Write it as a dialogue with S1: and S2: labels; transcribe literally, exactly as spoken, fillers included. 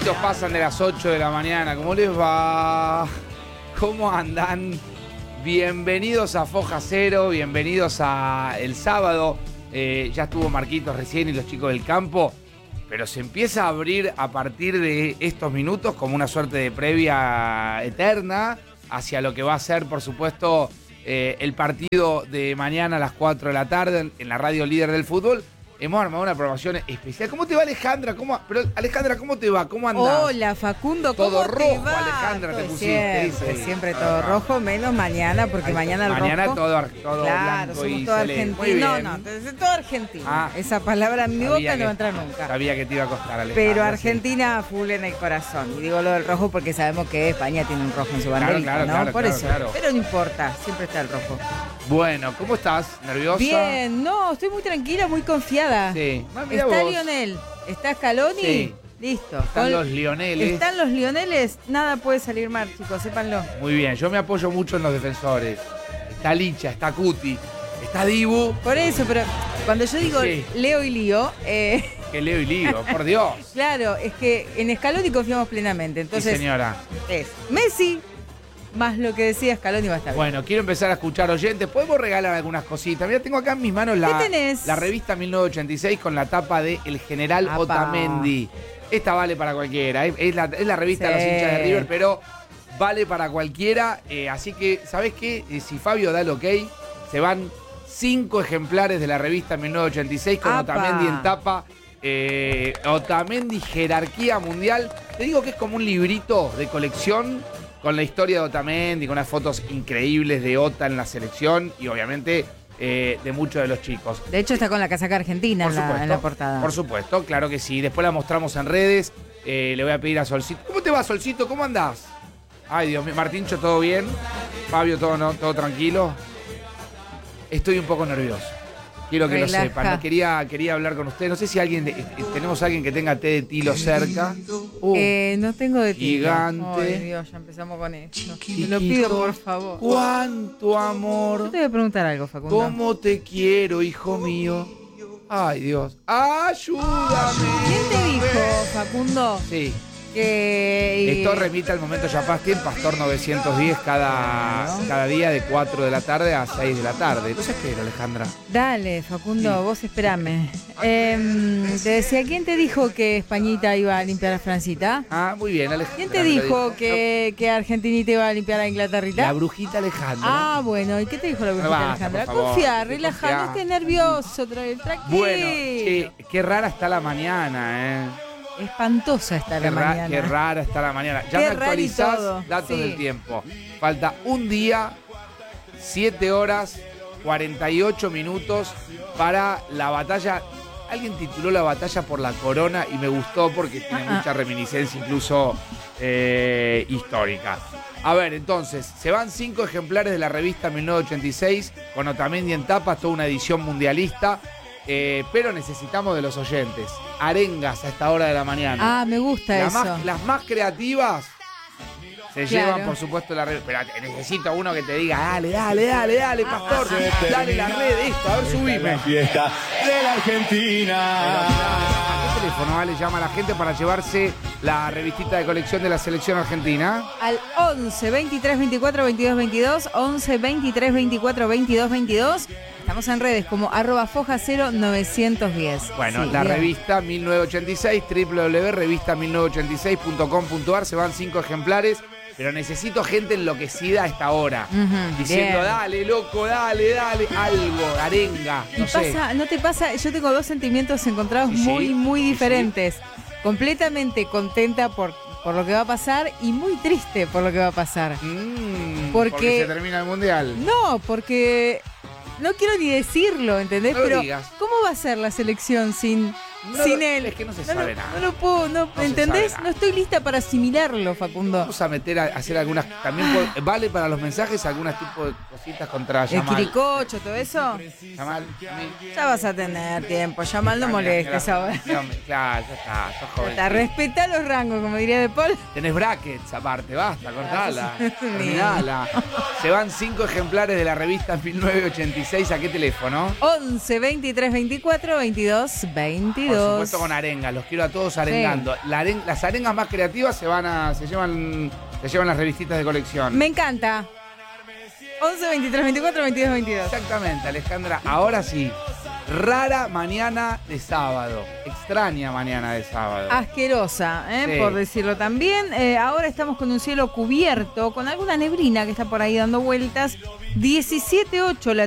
S1: minutos pasan de las ocho de la mañana. ¿Cómo les va? ¿Cómo andan? Bienvenidos a Foja Cero, bienvenidos a el sábado. Eh, ya estuvo Marquitos recién y los chicos del campo, pero se empieza a abrir a partir de estos minutos como una suerte de previa eterna hacia lo que va a ser, por supuesto, eh, el partido de mañana a las cuatro de la tarde en, en la radio líder del fútbol. Hemos armado una programación especial. ¿Cómo te va, Alejandra? ¿Cómo, pero, Alejandra, ¿cómo te va? ¿Cómo andás?
S2: Hola, Facundo, ¿cómo
S1: todo
S2: te
S1: rojo,
S2: va?
S1: Alejandra,
S2: todo
S1: te pusiste.
S2: Siempre,
S1: dice.
S2: siempre todo
S1: Ah,
S2: rojo, menos mañana, porque
S1: Ay,
S2: mañana el
S1: mañana
S2: rojo...
S1: todo, todo
S2: claro,
S1: blanco
S2: somos
S1: y
S2: todo
S1: celeste. Muy
S2: argentino.
S1: bien.
S2: No, no, entonces todo argentino.
S1: Ah,
S2: Esa palabra en mi boca
S1: sabía
S2: no
S1: que-
S2: va a entrar nunca.
S1: Sabía que te iba a costar, Alejandra.
S2: Pero
S1: sí.
S2: Argentina full en el corazón. Y digo lo del rojo porque sabemos que España tiene un rojo en su
S1: Claro,
S2: banderita,
S1: claro,
S2: ¿no?
S1: claro,
S2: Por
S1: claro,
S2: eso.
S1: claro.
S2: Pero no importa, siempre está el rojo.
S1: Bueno, ¿cómo estás? ¿Nerviosa?
S2: Bien, no, estoy muy tranquila, muy confiada.
S1: Sí. Ah, mirá
S2: Está
S1: vos.
S2: Lionel, está Scaloni.
S1: Sí.
S2: Listo.
S1: Están
S2: Con-
S1: los Lioneles.
S2: Están los Lioneles, nada puede salir mal, chicos, sépanlo.
S1: Muy bien, yo me apoyo mucho en los defensores. Está Licha, está Cuti, está Dibu,
S2: Por eso, pero cuando yo digo
S1: Sí.
S2: Leo y Lío, eh,
S1: que Leo y Lío, por Dios.
S2: claro, es que en Scaloni confiamos plenamente. Entonces,
S1: sí, señora.
S2: es Messi más lo que decía Scaloni va a estar bien.
S1: Bueno, quiero empezar a escuchar oyentes. ¿Podemos regalar algunas cositas? Mira, tengo acá en mis manos la,
S2: ¿Qué tenés?
S1: la revista mil novecientos ochenta y seis con la tapa de El General
S2: Apa.
S1: Otamendi. Esta vale para cualquiera. Es, es la, es la revista de los
S2: Sí.
S1: hinchas de River, pero vale para cualquiera. Eh, así que, ¿sabés qué? Eh, si Fabio da el ok, se van cinco ejemplares de la revista mil novecientos ochenta y seis con
S2: Apa.
S1: Otamendi en tapa. Eh, Otamendi Jerarquía Mundial. Te digo que es como un librito de colección con la historia de Otamendi, con unas fotos increíbles de Ota en la selección y obviamente eh, de muchos de los chicos.
S2: De hecho, está con la casaca argentina
S1: Por
S2: en la,
S1: supuesto,
S2: en la portada.
S1: por supuesto, claro que sí. Después la mostramos en redes. Eh, le voy a pedir a Solcito. ¿Cómo te va, Solcito? ¿Cómo andás? Ay, Dios mío. Martincho, ¿todo bien? Fabio, ¿todo, no, todo tranquilo? Estoy un poco nervioso. Quiero que
S2: Relaja.
S1: lo sepan. No, quería, quería hablar con ustedes. No sé si alguien, de- eh, tenemos a alguien que tenga té de tilo cerca. Uh,
S2: Eh, no tengo de ti.
S1: Gigante.
S2: Ay, Dios, ya empezamos con esto. Te lo pido, por favor.
S1: Cuánto
S2: Yo
S1: amor.
S2: te voy a preguntar algo, Facundo.
S1: Cómo te quiero, hijo mío. Ay, Dios. Ayúdame.
S2: ¿Quién te dijo, Facundo,
S1: Sí.
S2: que...
S1: Esto remite al momento Yapasti en Pastor novecientos diez cada, cada día de cuatro de la tarde a seis de la tarde. Los espero, Alejandra.
S2: Dale, Facundo,
S1: Sí.
S2: vos esperame. Eh, te decía, ¿quién te dijo que Españita iba a limpiar a Francita?
S1: Ah, muy bien, Alejandra.
S2: ¿Quién te
S1: me lo
S2: dijo que, que Argentinita iba a limpiar a
S1: La
S2: Inglaterrita?
S1: brujita Alejandra.
S2: Ah, bueno, ¿y qué te dijo la brujita
S1: basta,
S2: Alejandra?
S1: por favor,
S2: Confía,
S1: confía.
S2: relaja, no estés nervioso, otra vez, tranquilo.
S1: Bueno, che, qué rara está la mañana, ¿eh?
S2: Espantosa está
S1: Qué,
S2: la
S1: ra-
S2: mañana.
S1: qué rara está la mañana. Ya
S2: Qué
S1: me
S2: raro y
S1: actualizás
S2: todo,
S1: datos
S2: sí.
S1: del tiempo. Falta un día, siete horas, cuarenta y ocho minutos para la batalla. Alguien tituló la batalla por la corona y me gustó porque tiene
S2: Ah,
S1: mucha reminiscencia, incluso eh, histórica. A ver, entonces, se van cinco ejemplares de la revista mil novecientos ochenta y seis con Otamendi en tapas, toda una edición mundialista. Eh, pero necesitamos de los oyentes. Arengas a esta hora de la mañana.
S2: Ah, me gusta
S1: La
S2: eso.
S1: más- las más creativas se
S2: Claro.
S1: llevan, por supuesto, la red. Pero necesito uno que te diga, dale, dale, dale, dale, pastor, dale la red, esto, a ver, subime.
S3: La fiesta de la Argentina.
S1: ¿A qué teléfono vale? Llama a la gente para llevarse la revistita de colección de la selección argentina.
S2: Al once, veintitrés, veinticuatro, veintidós, veintidós, once, veintitrés, veinticuatro, veintidós, veintidós. Estamos en redes como arroba foja cero novecientos diez.
S1: Bueno,
S2: Sí,
S1: la
S2: bien.
S1: revista mil novecientos ochenta y seis, doble u doble u doble u punto revista mil novecientos ochenta y seis punto com punto ar, se van cinco ejemplares, pero necesito gente enloquecida a esta hora.
S2: Ujú,
S1: Diciendo,
S2: bien.
S1: dale, loco, dale, dale, algo, arenga,
S2: Y
S1: no sé.
S2: pasa, ¿no te pasa? Yo tengo dos sentimientos encontrados
S1: Sí, sí,
S2: muy, muy
S1: sí,
S2: diferentes. Completamente contenta por, por lo que va a pasar y muy triste por lo que va a pasar.
S1: Mm,
S2: Porque-
S1: porque se termina el mundial.
S2: No, porque no quiero ni decirlo, ¿entendés?
S1: No lo
S2: Pero
S1: digas.
S2: ¿cómo va a ser la selección sin,
S1: No
S2: sin
S1: lo-
S2: él?
S1: es que no se
S2: lo-
S1: sabe nada.
S2: No lo puedo, no,
S1: se
S2: ¿entendés?
S1: sabe nada.
S2: No estoy lista para asimilarlo, Facundo.
S1: Vamos a meter a hacer algunas, también po- vale para los mensajes algunos tipos de cositas contra
S2: El
S1: Yamal.
S2: quiricocho, todo eso.
S1: Yamal, a mí.
S2: Ya vas a tener tiempo. Yamal, no molestes ahora.
S1: No, claro, ya está, sos joven.
S2: Hasta respetá los rangos, como diría De Paul.
S1: Tenés brackets aparte, basta, cortala.
S2: Sí.
S1: Terminala. Se van cinco ejemplares de la revista mil novecientos ochenta y seis. ¿A qué teléfono?
S2: once, veintitrés, veinticuatro, veintidós, veintidós. veintidós.
S1: Por supuesto con arengas, los quiero a todos arengando.
S2: Sí.
S1: La aren- las arengas más creativas se van a, se llevan, se llevan las revistitas de colección.
S2: Me encanta. once, veintitrés, veinticuatro, veintidós, veintidós.
S1: Exactamente, Alejandra. Ahora sí, rara mañana de sábado. Extraña mañana de sábado.
S2: Asquerosa, ¿eh?
S1: Sí.
S2: Por decirlo también. Eh, ahora estamos con un cielo cubierto, con alguna neblina que está por ahí dando vueltas. diecisiete punto ocho la